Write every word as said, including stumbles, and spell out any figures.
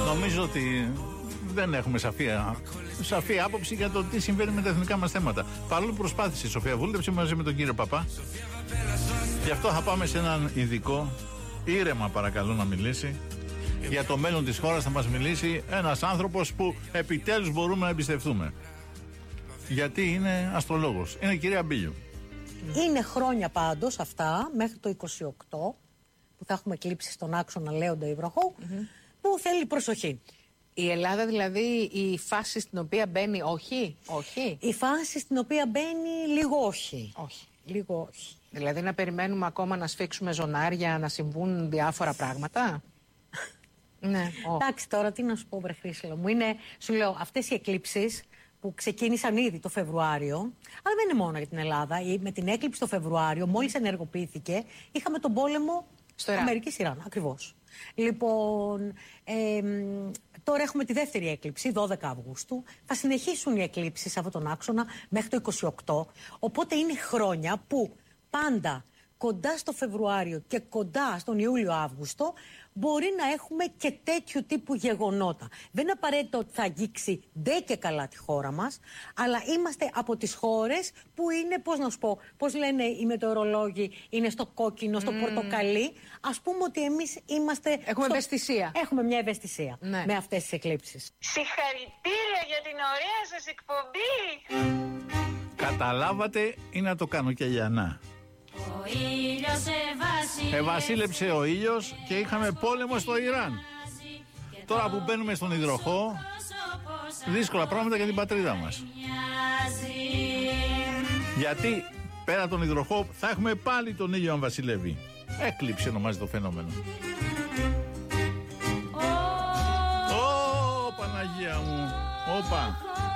Νομίζω ότι δεν έχουμε σαφή, σαφή άποψη για το τι συμβαίνει με τα εθνικά μας θέματα. Παρόλο που προσπάθησε η Σοφία Βούλτεψη μαζί με τον κύριο Παπά. Γι' αυτό θα πάμε σε έναν ειδικό. Ήρεμα παρακαλώ να μιλήσει. Για το μέλλον της χώρας θα μας μιλήσει ένας άνθρωπος που επιτέλους μπορούμε να εμπιστευτούμε. Γιατί είναι αστρολόγος. Είναι η κυρία Μπίλιου. Είναι χρόνια πάντως αυτά, μέχρι το είκοσι οκτώ, που θα έχουμε εκλείψει στον άξονα Λέοντα Υβροχώου, mm-hmm. που θέλει προσοχή. Η Ελλάδα δηλαδή, η φάση στην οποία μπαίνει, όχι, όχι. Η φάση στην οποία μπαίνει λίγο όχι. Όχι. Λίγο όχι. Δηλαδή να περιμένουμε ακόμα να σφίξουμε ζωνάρια, να συμβούν διάφορα πράγματα. Ναι. Εντάξει, τώρα τι να σου πω, βρε Χρήσιλο μου. Είναι, σου λέω, αυτές οι εκλείψεις που ξεκίνησαν ήδη το Φεβρουάριο, αλλά δεν είναι μόνο για την Ελλάδα. Με την έκλειψη το Φεβρουάριο, μόλις ενεργοποιήθηκε, είχαμε τον πόλεμο στο Ιράν. Αμερικής Ιράν. Ακριβώς. Λοιπόν, ε, τώρα έχουμε τη δεύτερη έκλειψη, δώδεκα Αυγούστου. Θα συνεχίσουν οι εκλείψεις σε αυτόν τον άξονα μέχρι το είκοσι οκτώ. Οπότε είναι χρόνια που πάντα κοντά στο Φεβρουάριο και κοντά στον Ιούλιο-Αύγουστο μπορεί να έχουμε και τέτοιου τύπου γεγονότα. Δεν είναι απαραίτητο ότι θα αγγίξει ντε και καλά τη χώρα μας, αλλά είμαστε από τις χώρες που είναι, πώς να σου πω, πώς λένε οι μετεωρολόγοι, είναι στο κόκκινο, στο mm. πορτοκαλί. Ας πούμε ότι εμείς είμαστε... Έχουμε στο... ευαισθησία. Έχουμε μια ευαισθησία ναι. με αυτές τις εκλείψεις. Συγχαρητήρια για την ωραία σας εκπομπή! Καταλάβατε ή να το κάνω και για να. Ο ήλιος ευασίλεψε, ευασίλεψε ο ήλιος και είχαμε πόλεμο στο Ιράν. Τώρα που μπαίνουμε στον υδροχό, δύσκολα πράγματα για την πατρίδα μας. Γιατί πέρα τον υδροχό θα έχουμε πάλι τον ήλιο αν βασιλεύει. Έκλειψε ονομάζεται το φαινόμενο. Ω, Παναγία μου. Όπα.